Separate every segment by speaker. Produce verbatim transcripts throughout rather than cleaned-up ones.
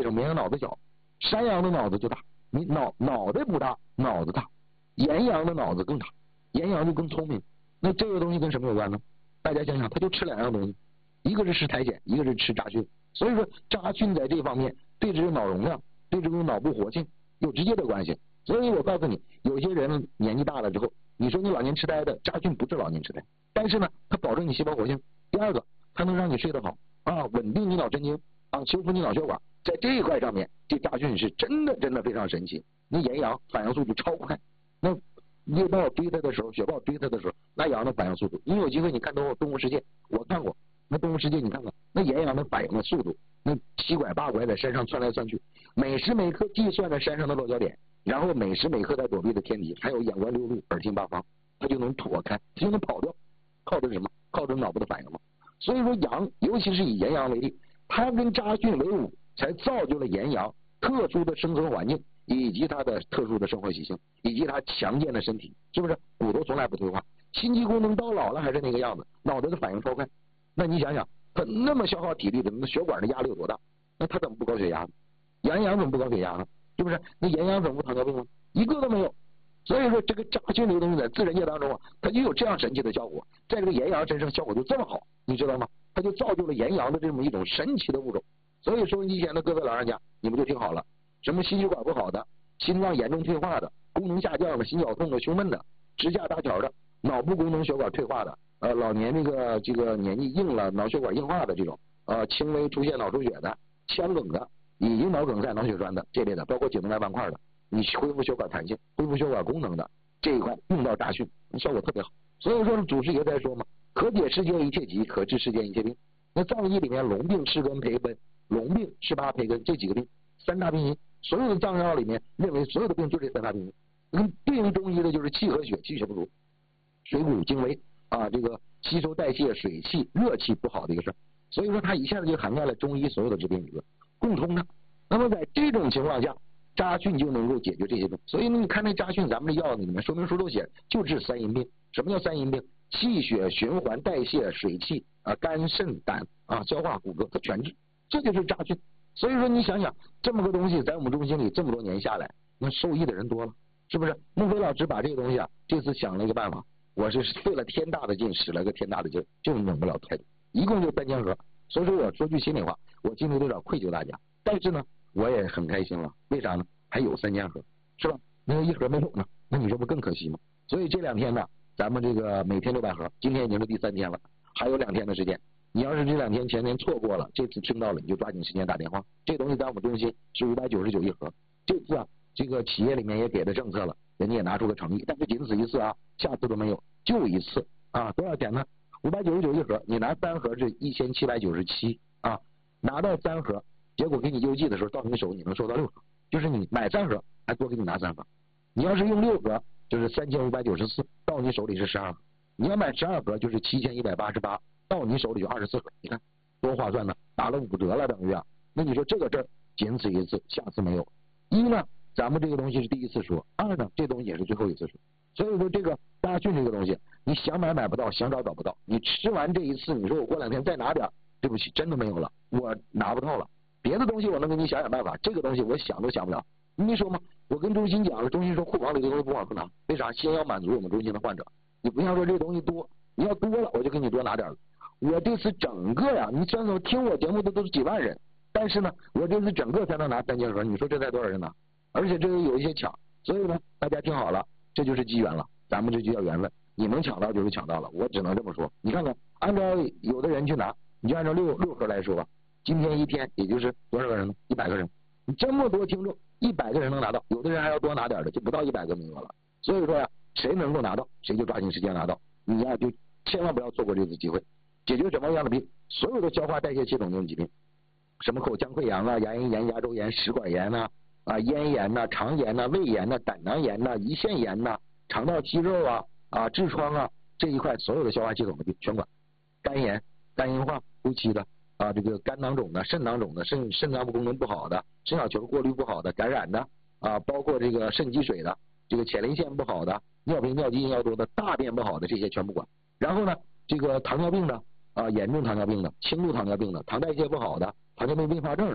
Speaker 1: 什么绵羊脑子小？山羊的脑子就大，你脑脑袋不大，脑子大。岩羊的脑子更大，岩羊就更聪明。那这个东西跟什么有关呢？大家想想，他就吃两样东西，一个是吃苔藓，一个是吃杂菌。所以说杂菌在这方面对这个脑容量、对这个脑部活性有直接的关系。所以我告诉你，有些人年纪大了之后，你说你老年痴呆的杂菌不治老年痴呆，但是呢，它保证你细胞活性。第二个，它能让你睡得好啊，稳定你脑神经啊，修复你脑血管。在这一块上面，这杂菌是真的真的非常神奇。那岩羊反应速度超快，那猎豹追它的时候，雪豹追它的时候，那羊的反应速度，你有机会你看动物动物世界，我看过，那动物世界你看看，那岩羊的反应的速度，那七拐八拐在山上窜来窜去，每时每刻计算着山上的落脚点，然后每时每刻在躲避的天敌，还有眼观六路，耳听八方，它就能躲开，它就能跑掉，靠的是什么？靠着脑部的反应嘛。所以说羊，尤其是以岩羊为例，它跟杂菌为伍，才造就了岩羊特殊的生存环境，以及它的特殊的生活习性，以及它强健的身体，是不是？骨头从来不退化，心肌功能到老了还是那个样子，脑袋的反应超快。那你想想，它那么消耗体力的，那血管的压力有多大？那它怎么不高血压呢？岩羊怎么不高血压呢？是不是？那岩羊怎么不糖尿病呢？一个都没有。所以说这个杂菌这个东西在自然界当中啊，它就有这样神奇的效果，在这个岩羊身上效果就这么好，你知道吗？它就造就了岩羊的这么一种神奇的物种。所以收音机前的各位老人家，你们就听好了，什么心血管不好的、心脏严重退化的、功能下降的、心绞痛的、胸闷的、支架搭桥的、脑部功能血管退化的，呃，老年这个这个年纪硬了，脑血管硬化的这种，呃，轻微出现脑出血的、腔梗的、已经脑梗塞、脑血栓的这类的，包括颈动脉斑块的，你恢复血管弹性、恢复血管功能的这一块用到杂讯，效果特别好。所以说祖师爷在说嘛，可解世间一切疾，可治世间一切病。那藏医里面龙病、赤根、培根、龙病、赤八、培根这几个病，三大病因，所有的藏药里面认为所有的病就这三大病因。那对应中医的就是气和血，气血不足，水谷精微啊，这个吸收代谢、水气、热气不好的一个事儿。所以说它一下子就涵盖了中医所有的治病理论，共通的。那么在这种情况下，杂菌就能够解决这些病。所以你看那杂讯，咱们的药里面说明书都写，就治三阴病。什么叫三阴病？气血循环、代谢、水气啊、肝肾胆啊、消化骨骼，它全治，这就是杂菌。所以说你想想，这么个东西在我们中心里这么多年下来，那受益的人多了，是不是？孟非老师把这个东西啊，这次想了一个办法，我是费了天大的劲，使了个天大的劲，就是弄不了态度，一共就三千盒。所以说我说句心里话，我心里有点愧疚大家，但是呢，我也很开心了。为啥呢？还有三千盒，是吧？那个一盒没有呢，那你说不更可惜吗？所以这两天呢，咱们这个每天六百盒，今天已经是第三天了，还有两天的时间。你要是这两天前天错过了，这次听到了你就抓紧时间打电话。这东西在我们中心是五百九十九一盒，这次啊，这个企业里面也给的政策了，人家也拿出个诚意，但是仅此一次啊，下次都没有，就一次啊，多少钱呢？五百九十九一盒，你拿三盒是一千七百九十七啊，拿到三盒，结果给你邮寄的时候到你手你能收到六盒，就是你买三盒还多给你拿三盒，你要是用六盒就是三千五百九十四，到你手里是十二盒，你要买十二盒就是七千一百八十八，到你手里就二十四盒，你看多划算呢，打了五折了等于啊。那你说这个事儿仅此一次，下次没有。一呢，咱们这个东西是第一次说；二呢，这东西也是最后一次说。所以说这个大菌这个东西，你想买买不到，想找找不到。你吃完这一次，你说我过两天再拿点，对不起，真的没有了，我拿不到了。别的东西我能给你想想办法，这个东西我想都想不了。你没说吗？我跟中心讲了，中心说库房里的东西不往出拿，为啥？先要满足我们中心的患者。你不像说这个东西多，你要多了我就给你多拿点了。我这次整个呀，你算算听我节目的都是几万人，但是呢，我这次整个才能拿三千盒，你说这才多少人拿？而且这个有一些抢，所以呢，大家听好了，这就是机缘了，咱们这就叫缘分。你能抢到就是抢到了，我只能这么说。你看看，按照有的人去拿，你就按照六六盒来说吧，今天一天也就是多少个人呢？一百个人。你这么多听众，一百个人能拿到，有的人还要多拿点的，就不到一百个名额了。所以说呀，谁能够拿到，谁就抓紧时间拿到。你呀，就千万不要错过这次机会。解决什么样的病？所有的消化代谢系统性疾病，什么口腔溃疡啊、牙龈炎、牙周炎、食管炎呐、啊、啊咽炎呐、啊、肠炎呐、啊、胃炎呐、啊、胆囊炎呐、啊、胰腺炎呐、啊、肠道息肉啊、啊痔疮啊这一块所有的消化系统的病全管。肝炎、肝硬化、呼吸的啊，这个肝囊肿的、肾囊肿的、肾肾脏功能不好的、肾小球过滤不好的、感染的啊，包括这个肾积水的、这个前列腺不好的、尿频尿急尿多的、大便不好的这些全部管。然后呢，这个糖尿病的。啊，严重糖尿病的、轻度糖尿病的、糖代谢不好的、糖尿病并发症的，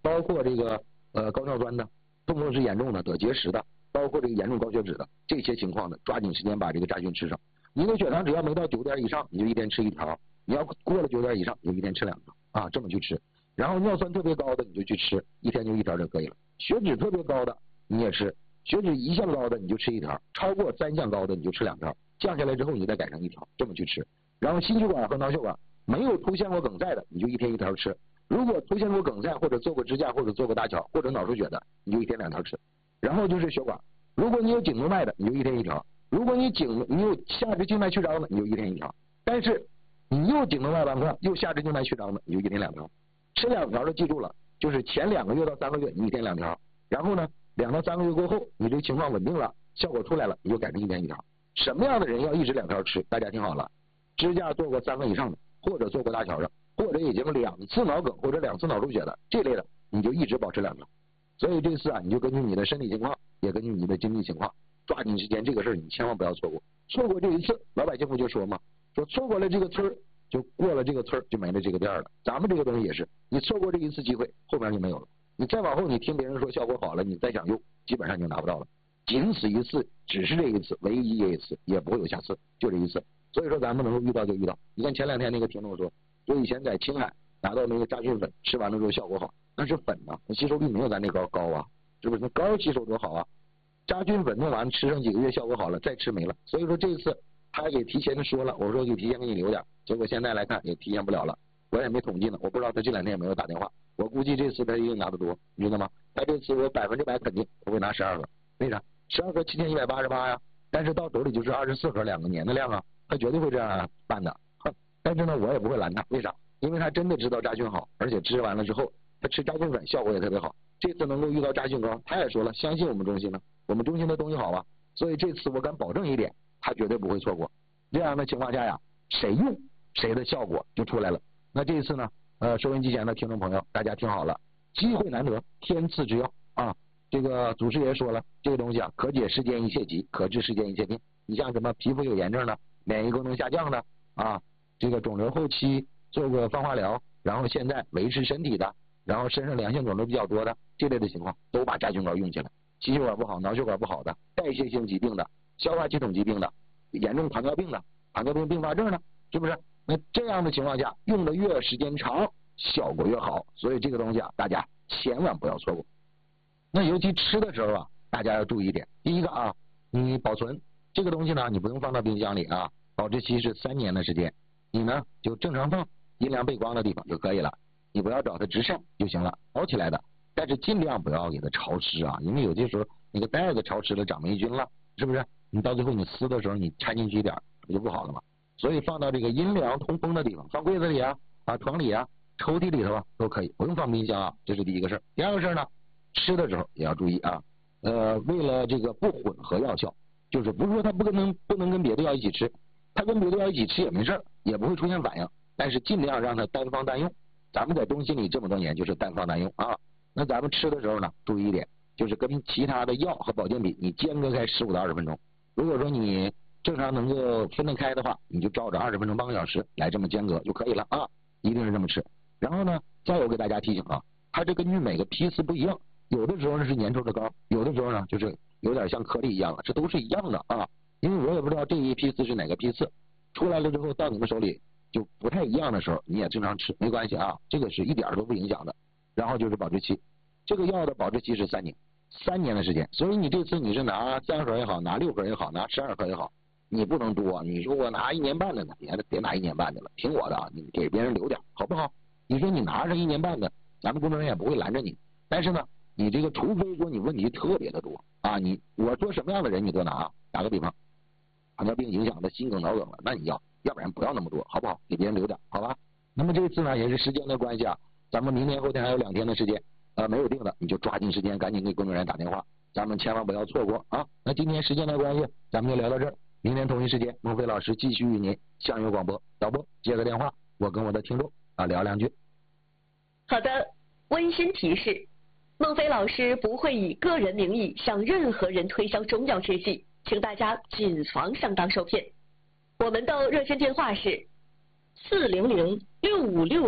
Speaker 1: 包括这个呃高尿酸的，痛风是严重的，得结石的，包括这个严重高血脂的这些情况的，抓紧时间把这个扎菌吃上。你的血糖只要没到九点以上，你就一天吃一条；你要过了九点以上，你就一天吃两条啊，这么去吃。然后尿酸特别高的你就去吃，一天就一条就可以了。血脂特别高的你也吃，血脂一项高的你就吃一条，超过三项高的你就吃两条，降下来之后你再改成一条，这么去吃。然后心血管和脑血管没有出现过梗塞的，你就一天一条吃；如果出现过梗塞或者做过支架或者做过搭桥或者脑出血的，你就一天两条吃。然后就是血管，如果你有颈动脉的，你就一天一条；如果你颈你有下肢静脉曲张的，你就一天一条。但是你又颈动脉瓣块又下肢静脉曲张的，你就一天两条。吃两条的记住了，就是前两个月到三个月你一天两条，然后呢两到三个月过后你这个情况稳定了，效果出来了，你就改成一天一条。什么样的人要一直两条吃？大家听好了，支架做过三个以上的，或者做过搭桥的，或者已经两次脑梗或者两次脑出血的这类的，你就一直保持两条。所以这次啊，你就根据你的身体情况，也根据你的经济情况，抓紧时间，这个事儿你千万不要错过。错过这一次，老百姓不就说嘛，说错过了这个村儿，就过了这个村儿，就没了这个店了。咱们这个东西也是，你错过这一次机会，后边就没有了。你再往后，你听别人说效果好了，你再想用，基本上就拿不到了。仅此一次，只是这一次，唯一这一次，也不会有下次，就这一次。所以说咱们能够遇到就遇到。你看前两天那个听众说，说以前在青海拿到那个扎菌粉，吃完了之后效果好，那是粉呐、啊，吸收率没有咱那膏高啊，是不是？那膏吸收多好啊！扎菌粉弄完吃上几个月效果好了，再吃没了。所以说这一次他还给提前的说了，我说给提前给你留点，结果现在来看也提前不了了，我也没统计呢，我不知道他这两天有没有打电话。我估计这次他一定拿得多，你知道吗？他这次我百分之百肯定我会拿十二盒，为啥？十二盒七千一百八十八呀，但是到手里就是二十四盒，两个年的量啊，他绝对会这样办的。但是呢，我也不会拦他，为啥？因为他真的知道扎菌好，而且吃完了之后，他吃扎菌粉效果也特别好。这次能够遇到扎菌膏，他也说了，相信我们中心呢，我们中心的东西好啊，所以这次我敢保证一点，他绝对不会错过。这样的情况下呀，谁用谁的效果就出来了。那这一次呢，呃，收音机前的听众朋友，大家听好了，机会难得，天赐之药啊！这个祖师爷说了，这个东西啊，可解世间一切疾，可治世间一切病。你像什么皮肤有炎症的，免疫功能下降的啊，这个肿瘤后期做过放化疗，然后现在维持身体的，然后身上良性肿瘤比较多的这类的情况，都把扎菌膏用起来。心血管不好、脑血管不好的、代谢性疾病的、消化系统疾病的、严重糖尿病的、糖尿病并发症的，是不是？那这样的情况下，用的越时间长，效果越好。所以这个东西啊，大家千万不要错过。那尤其吃的时候啊，大家要注意一点。第一个啊，你保存这个东西呢，你不用放到冰箱里啊，保质期是三年的时间。你呢就正常放，阴凉背光的地方就可以了。你不要找它直晒就行了，包起来的。但是尽量不要给它潮湿啊，因为有些时候那个袋子潮湿了，长霉菌了，是不是？你到最后你撕的时候，你掺进去一点，不就不好了吗？所以放到这个阴凉通风的地方，放柜子里啊、啊床里啊、抽屉里头啊都可以，不用放冰箱啊。这是第一个事儿。第二个事儿呢，吃的时候也要注意啊，呃，为了这个不混合药效，就是不是说它不能不能跟别的药一起吃，它跟别的药一起吃也没事儿，也不会出现反应，但是尽量让它单方单用。咱们在中心里这么多年就是单方单用啊。那咱们吃的时候呢，注意一点，就是跟其他的药和保健品你间隔开十五到二十分钟。如果说你正常能够分得开的话，你就照着二十分钟半个小时来这么间隔就可以了啊，一定是这么吃。然后呢，再有给大家提醒啊，它这根据每个批次不一样，有的时候呢是粘稠的膏，有的时候呢就是有点像颗粒一样了，这都是一样的啊。因为我也不知道这一批次是哪个批次，出来了之后到你们手里就不太一样的时候，你也正常吃没关系啊，这个是一点都不影响的。然后就是保质期，这个药的保质期是三年，三年的时间。所以你这次你是拿三盒也好，拿六盒也好，拿十二盒也好，你不能多。你说我拿一年半的呢，别别拿一年半的了，听我的啊，你给别人留点好不好？你说你拿上一年半的，咱们工作人员也不会拦着你。但是呢，你这个除非说你问题特别的多啊，你我说什么样的人你都拿，打个比方，糖尿病影响的心梗脑梗了，那你要，要不然不要那么多，好不好？给别人留点，好吧？那么这次呢，也是时间的关系啊。咱们明天后天还有两天的时间，呃，没有定的你就抓紧时间，赶紧给工作人员打电话，咱们千万不要错过啊！那今天时间的关系，咱们就聊到这儿，明天同一时间，孟非老师继续与您相约广播。导播接个电话，我跟我的听众啊聊两句。
Speaker 2: 好的，温馨提示：孟非老师不会以个人名义向任何人推销中药制剂，请大家谨防上当受骗。我们的热线电话是四零零六五六。